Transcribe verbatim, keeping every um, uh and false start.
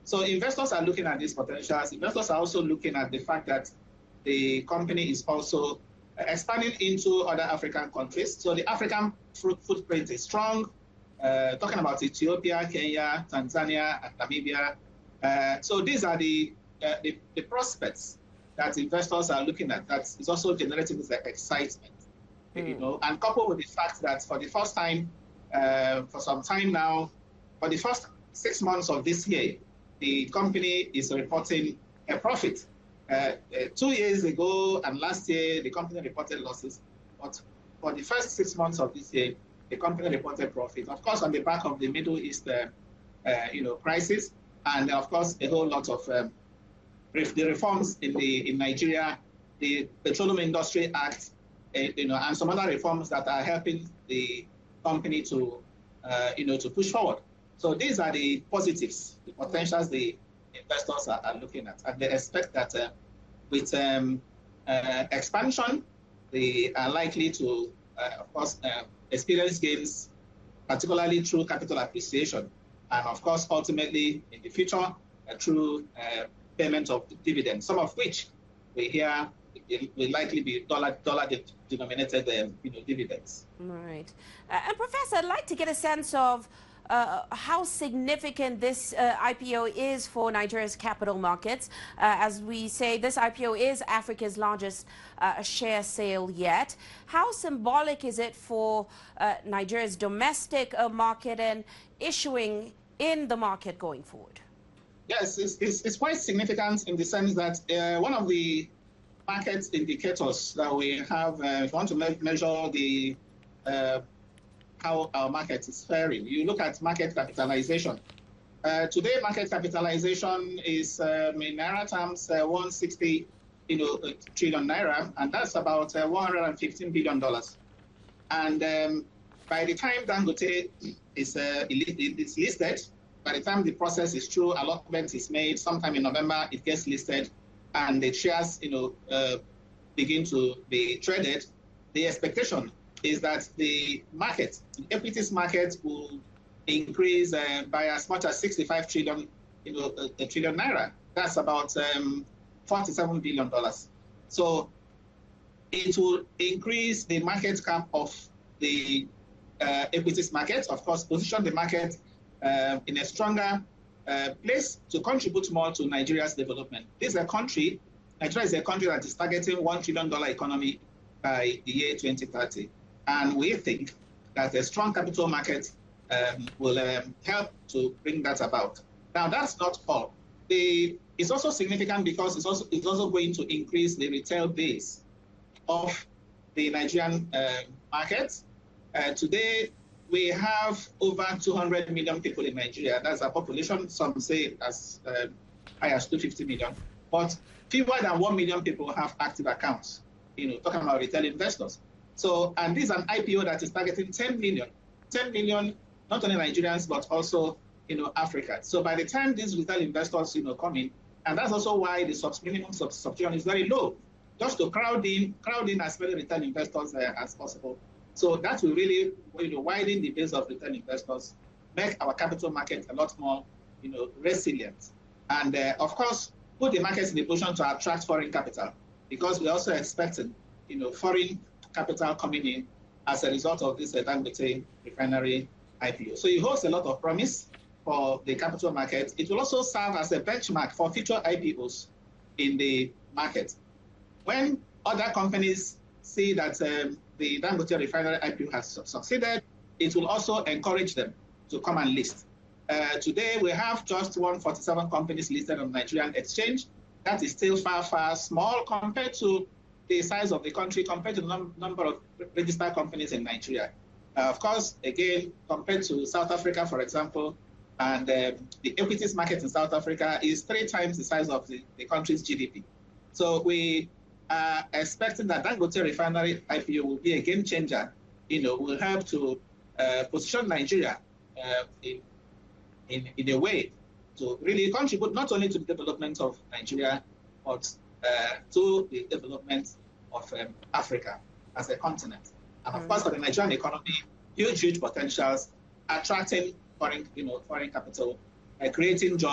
So investors are looking at these potentials. Investors are also looking at the fact that the company is also expanding into other African countries. So the African footprint is strong. Uh, talking about Ethiopia, Kenya, Tanzania, and Namibia. Uh, so these are the, uh, the, the prospects that investors are looking at. That is also generating this excitement, mm. you know, and coupled with the fact that for the first time, uh, for some time now, for the first six months of this year, the company is reporting a profit. Uh, uh, two years ago and last year, the company reported losses, but for the first six months of this year, the company reported profit. Of course, on the back of the Middle East, uh, uh, you know, crisis, and of course, a whole lot of um, the reforms in the in Nigeria, the Petroleum Industry Act, uh, you know, and some other reforms that are helping the company to, uh, you know, to push forward. So these are the positives, the potentials the investors are, are looking at, and they expect that uh, with um, uh, expansion, they are likely to, uh, of course, uh, experience gains, particularly through capital appreciation, and of course, ultimately in the future, uh, through uh, payment of dividends, some of which we hear will likely be dollar dollar denominated, um, you know, dividends. Right, uh, and Professor, I'd like to get a sense of Uh, how significant this uh, I P O is for Nigeria's capital markets. Uh, as we say, this I P O is Africa's largest uh, share sale yet. How symbolic is it for uh, Nigeria's domestic uh, market and issuing in the market going forward? Yes, it's, it's, it's quite significant in the sense that uh, one of the market indicators that we have, uh, if you want to me measure the uh, how our market is faring. You look at market capitalization. Uh, today, market capitalization is, um, in naira terms, uh, one hundred sixty you know, trillion naira, and that's about uh, one hundred fifteen billion dollars. And um, by the time Dangote is, uh, is listed, by the time the process is through, allotment is made, sometime in November, it gets listed, and the shares, you know, uh, begin to be traded, the expectation is that the market, the equities market, will increase uh, by as much as sixty-five trillion, you know, a, a trillion naira. That's about um, forty-seven billion dollars. So it will increase the market cap of the uh, equities market. Of course, position the market uh, in a stronger uh, place to contribute more to Nigeria's development. This is a country. Nigeria is a country that is targeting one trillion dollar economy by the year twenty thirty. And we think that a strong capital market um, will um, help to bring that about. Now, that's not all. The, it's also significant because it's also, it's also going to increase the retail base of the Nigerian uh, market. Uh, today, we have over two hundred million people in Nigeria. That's our population. Some say as uh, high as two hundred fifty million. But fewer than one million people have active accounts, you know, talking about retail investors. So, and this is an I P O that is targeting ten million, ten million, not only Nigerians, but also, you know, Africa. So by the time these retail investors, you know, come in, and that's also why the subs minimum subscription is very low, just to crowd in, crowd in as many retail investors uh, as possible. So that will really, you know, widen the base of retail investors, make our capital market a lot more, you know, resilient. And uh, of course, put the markets in the position to attract foreign capital, because we're also expecting, you know, foreign capital coming in as a result of this uh, Dangote refinery I P O. So it holds a lot of promise for the capital market. It will also serve as a benchmark for future I P Os in the market. When other companies see that um, the Dangote refinery I P O has succeeded, it will also encourage them to come and list. Uh, today, we have just one hundred forty-seven companies listed on Nigerian exchange. That is still far, far small compared to the size of the country, compared to the num number of registered companies in Nigeria. Uh, of course, again, compared to South Africa, for example, and um, the equities market in South Africa is three times the size of the, the country's G D P. So we are expecting that Dangote refinery I P O will be a game changer, you know, will help to uh, position Nigeria uh, in, in, in a way to really contribute not only to the development of Nigeria, but Uh, to the development of um, Africa as a continent. And of course, for the Nigerian economy, huge, huge potentials, attracting foreign, you know, foreign capital, uh, creating jobs.